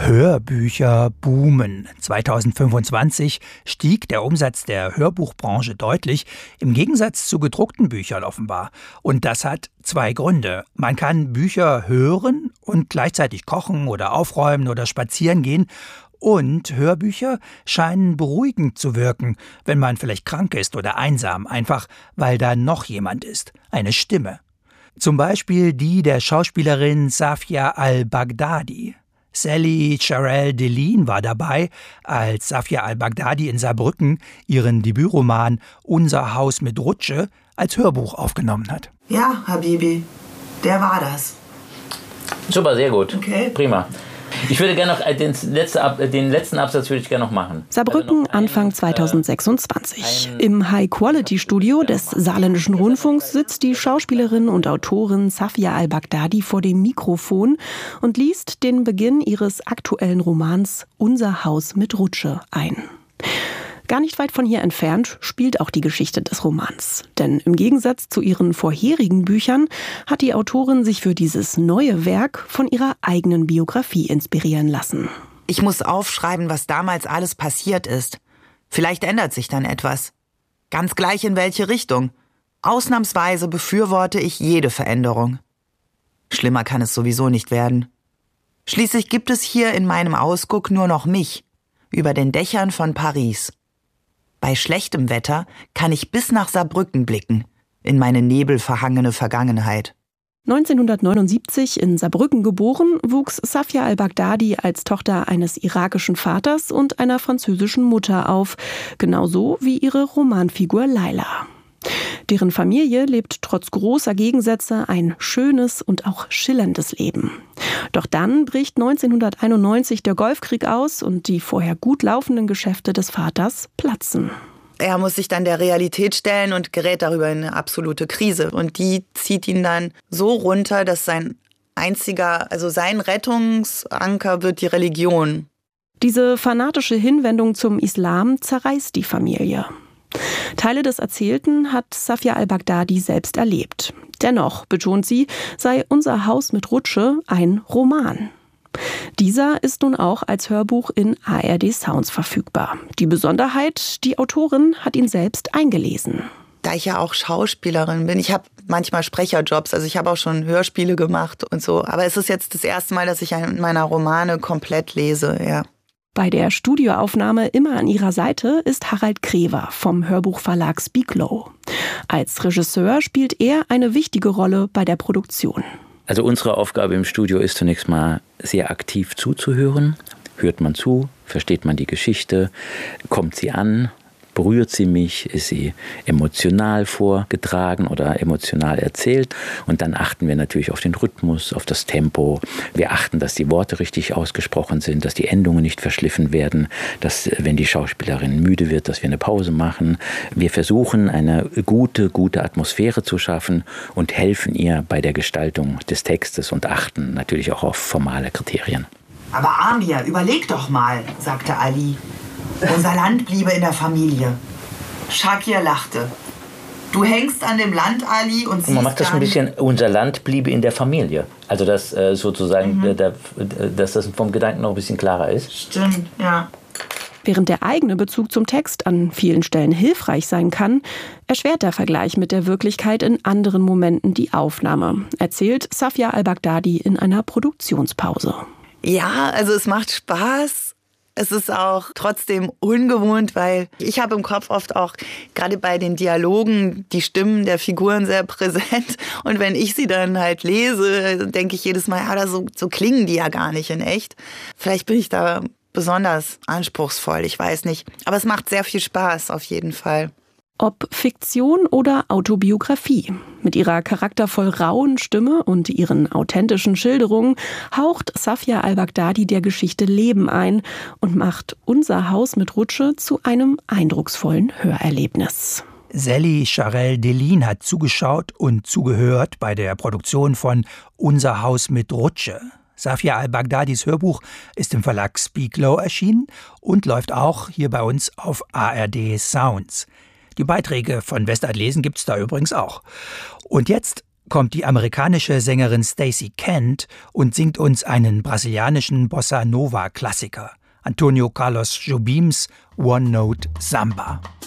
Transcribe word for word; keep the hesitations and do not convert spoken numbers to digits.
Hörbücher boomen. zweitausendfünfundzwanzig stieg der Umsatz der Hörbuchbranche deutlich, im Gegensatz zu gedruckten Büchern offenbar. Und das hat zwei Gründe. Man kann Bücher hören und gleichzeitig kochen oder aufräumen oder spazieren gehen. Und Hörbücher scheinen beruhigend zu wirken, wenn man vielleicht krank ist oder einsam, einfach weil da noch jemand ist, eine Stimme. Zum Beispiel die der Schauspielerin Safia al-Baghdadi. Sally Sharel Delin war dabei, als Safia al-Baghdadi in Saarbrücken ihren Debütroman Unser Haus mit Rutsche als Hörbuch aufgenommen hat. Ja, Habibi, der war das. Super, sehr gut. Okay. Prima. Ich würde gerne noch den, letzte, den letzten Absatz würde ich gerne noch machen. Saarbrücken also noch Anfang zweitausendsechsundzwanzig. Ein, Im High-Quality-Studio des Saarländischen Rundfunks sitzt die Schauspielerin und Autorin Safia al-Baghdadi vor dem Mikrofon und liest den Beginn ihres aktuellen Romans Unser Haus mit Rutsche ein. Gar nicht weit von hier entfernt spielt auch die Geschichte des Romans. Denn im Gegensatz zu ihren vorherigen Büchern hat die Autorin sich für dieses neue Werk von ihrer eigenen Biografie inspirieren lassen. Ich muss aufschreiben, was damals alles passiert ist. Vielleicht ändert sich dann etwas. Ganz gleich in welche Richtung. Ausnahmsweise befürworte ich jede Veränderung. Schlimmer kann es sowieso nicht werden. Schließlich gibt es hier in meinem Ausguck nur noch mich, über den Dächern von Paris. Bei schlechtem Wetter kann ich bis nach Saarbrücken blicken, in meine nebelverhangene Vergangenheit. neunzehnhundertneunundsiebzig in Saarbrücken geboren, wuchs Safia al-Baghdadi als Tochter eines irakischen Vaters und einer französischen Mutter auf, genauso wie ihre Romanfigur Laila. Deren Familie lebt trotz großer Gegensätze ein schönes und auch schillerndes Leben. Doch dann bricht neunzehnhunderteinundneunzig der Golfkrieg aus und die vorher gut laufenden Geschäfte des Vaters platzen. Er muss sich dann der Realität stellen und gerät darüber in eine absolute Krise. Und die zieht ihn dann so runter, dass sein einziger, also sein Rettungsanker wird die Religion. Diese fanatische Hinwendung zum Islam zerreißt die Familie. Teile des Erzählten hat Safia al-Baghdadi selbst erlebt. Dennoch, betont sie, sei Unser Haus mit Rutsche ein Roman. Dieser ist nun auch als Hörbuch in A R D Sounds verfügbar. Die Besonderheit, die Autorin hat ihn selbst eingelesen. Da ich ja auch Schauspielerin bin, ich habe manchmal Sprecherjobs, also ich habe auch schon Hörspiele gemacht und so. Aber es ist jetzt das erste Mal, dass ich einen meiner Romane komplett lese, ja. Bei der Studioaufnahme immer an ihrer Seite ist Harald Krewer vom Hörbuchverlag Speaklow. Als Regisseur spielt er eine wichtige Rolle bei der Produktion. Also unsere Aufgabe im Studio ist zunächst mal sehr aktiv zuzuhören. Hört man zu, versteht man die Geschichte, kommt sie an, berührt sie mich, ist sie emotional vorgetragen oder emotional erzählt. Und dann achten wir natürlich auf den Rhythmus, auf das Tempo. Wir achten, dass die Worte richtig ausgesprochen sind, dass die Endungen nicht verschliffen werden, dass, wenn die Schauspielerin müde wird, dass wir eine Pause machen. Wir versuchen, eine gute, gute Atmosphäre zu schaffen und helfen ihr bei der Gestaltung des Textes und achten natürlich auch auf formale Kriterien. Aber Amir, überleg doch mal, sagte Ali. Unser Land bliebe in der Familie. Shakir lachte. Du hängst an dem Land, Ali, und siehst Man macht das ein bisschen, unser Land bliebe in der Familie. Also, dass äh, sozusagen, mhm. der, dass das vom Gedanken noch ein bisschen klarer ist. Stimmt, ja. Während der eigene Bezug zum Text an vielen Stellen hilfreich sein kann, erschwert der Vergleich mit der Wirklichkeit in anderen Momenten die Aufnahme, erzählt Safia al-Baghdadi in einer Produktionspause. Ja, also es macht Spaß. Es ist auch trotzdem ungewohnt, weil ich habe im Kopf oft auch gerade bei den Dialogen die Stimmen der Figuren sehr präsent. Und wenn ich sie dann halt lese, denke ich jedes Mal, ja, so, so klingen die ja gar nicht in echt. Vielleicht bin ich da besonders anspruchsvoll, ich weiß nicht. Aber es macht sehr viel Spaß auf jeden Fall. Ob Fiktion oder Autobiografie. Mit ihrer charaktervoll rauen Stimme und ihren authentischen Schilderungen haucht Safia al-Baghdadi der Geschichte Leben ein und macht Unser Haus mit Rutsche zu einem eindrucksvollen Hörerlebnis. Sally Sharel Delin hat zugeschaut und zugehört bei der Produktion von Unser Haus mit Rutsche. Safia al-Baghdadis Hörbuch ist im Verlag Speaklow erschienen und läuft auch hier bei uns auf A R D Sounds. Die Beiträge von Westart Lesen gibt's da übrigens auch. Und jetzt kommt die amerikanische Sängerin Stacey Kent und singt uns einen brasilianischen Bossa-Nova-Klassiker, Antônio Carlos Jobims One Note Samba.